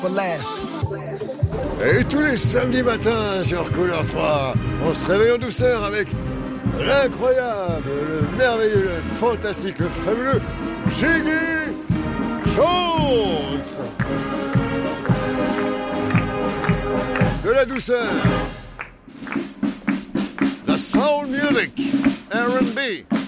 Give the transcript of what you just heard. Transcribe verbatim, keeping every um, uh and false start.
Et tous les samedis matins sur Couleur trois, on se réveille en douceur avec l'incroyable, le merveilleux, le fantastique, le fabuleux Jiggy Jones. De la douceur, la soul music, R and B,